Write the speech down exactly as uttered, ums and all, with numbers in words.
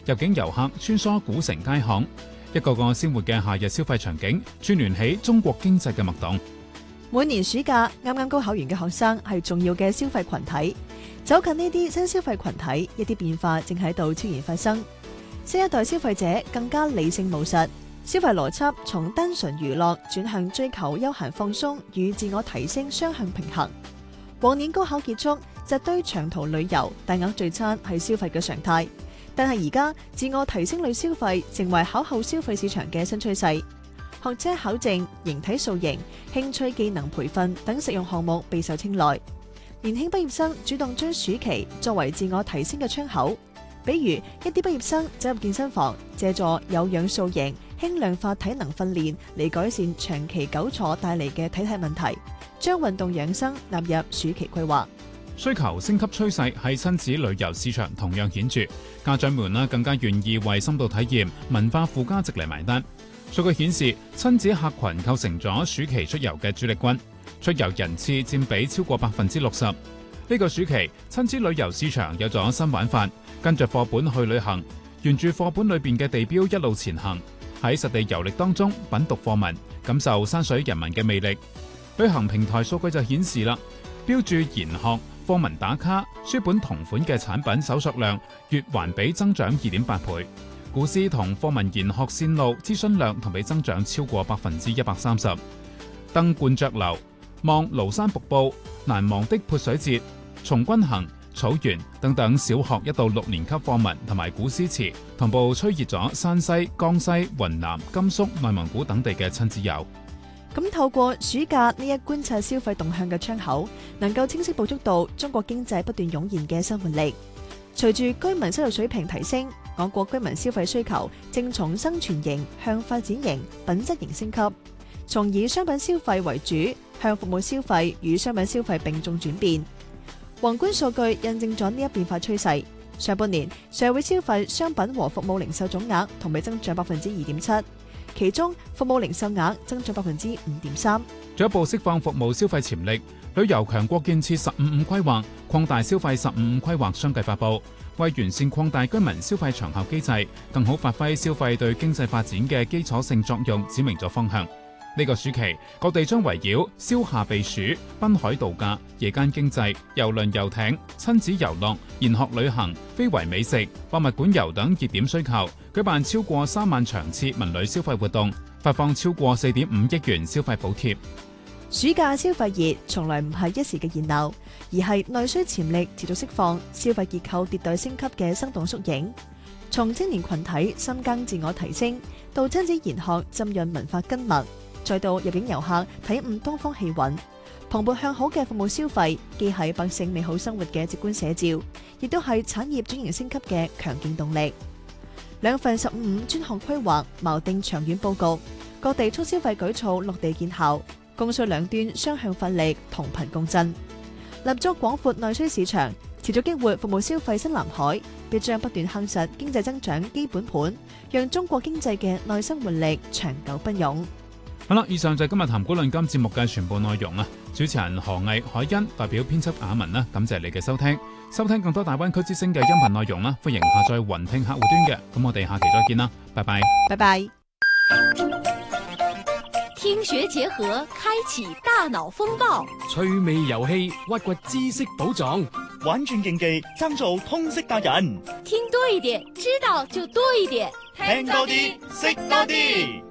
入境遊客穿梭古城街巷，一個個鮮活嘅夏日消費場景，串聯起中國經濟嘅脈動。 每年暑假，啱啱高考完嘅學生係重要嘅消費群體。走近呢啲新消費群體，一啲變化正喺度悄然發生。新一代消費者更加理性務實，消費邏輯從單純娛樂轉向追求休閒放鬆與自我提升雙向平衡。往年高考結束，紮堆長途旅遊、大額聚餐係消費嘅常態，但係而家自我提升類消費成為考後消費市場嘅新趨勢。學車考證、形體塑形、興趣技能培訓等實用項目備受青睞。年輕畢業生主動將暑期作為自我提升嘅窗口，比如一啲畢業生走入健身房，借助有氧塑形、輕量化體能訓練嚟改善長期久坐帶嚟嘅體態問題，將運動養生納入暑期規劃。 需求升級趨勢喺親子旅遊市場同樣顯著，家長們呢更加願意為深度體驗、文化附加值嚟埋單。數據顯示，親子客群構成咗暑期出遊嘅主力軍。出遊人次佔比超過百分之六十。呢個暑期，親子旅遊市場有咗新玩法，跟着課本去旅行，沿住課本裏邊嘅地標一路前行，喺實地遊歷當中品讀課文，感受山水人文嘅魅力。旅行平台數據就顯示啦，標注研學、課文打卡、書本同款嘅產品搜索量月環比增長二點八倍，古詩同課文研學線路諮詢量同比增長超過百分之一百三十。登鸛雀樓、望廬山瀑布、難忘的潑水節、從軍行、草原等等小學一到六年級課文同埋古詩詞，同步吹熱咗山西、江西、雲南、甘肅、內蒙古等地嘅親子遊。 咁透過暑假呢一觀察消費動向嘅窗口，能夠清晰捕捉到中國經濟不斷湧現嘅新活力。隨住居民收入水平提升，我國居民消費需求正從生存型向發展型、品質型升級，從以商品消費為主，向服務消費與商品消費並重轉變。宏觀數據印證咗呢一變化趨勢。上半年社會消費商品和服務零售總額同比增長百分之二點七，其中服務零售額增長百分之五點三。 進一步釋放服務消費潛力，旅遊強國建設十五五規劃、擴大消費十五五規劃相繼發布，為完善擴大居民消費長效機制，更好發揮消費對經濟發展嘅基礎性作用，指明咗方向。呢個暑期，各地將圍繞消夏避暑、濱海度假、夜間經濟、郵輪遊艇、親子遊樂、研學旅行、非遺美食、博物館遊等熱點需求，舉辦超過三萬場次文旅消費活動，發放超過四點五億元消費補貼。 暑假消費熱從來唔係一時嘅熱鬧，而係內需潛力持續釋放、消費結構迭代升級嘅生動縮影。從青年群體深耕自我提升，到親子研學浸潤文化根脈，再到入境遊客體悟東方氣韻，蓬勃向好嘅服務消費，既係百姓美好生活嘅直觀寫照，亦都係產業轉型升級嘅強勁動力。兩份十五五專項規劃錨定長遠佈局，各地促消費舉措落地見效，供需兩端雙向發力，同頻共振，立足廣闊內需市場，持續激活服務消費新藍海，必將不斷夯實經濟增長基本盤，讓中國經濟嘅內生活力長久不用。 好啦，以上就係今日談古論今節目嘅全部內容啊！主持人何毅、海欣代表編輯雅文啦，感謝你嘅收聽。收聽更多大灣區之聲嘅音頻內容啦，歡迎下載雲聽客戶端嘅。咁我哋下期再見啦，拜拜。 拜拜。 聽學結合，開啟大腦風暴。 趣味遊戲，挖掘知識寶藏。 玩轉競技，爭做通識達人。 聽多一點，知道就多一點。 聽多啲，識多啲。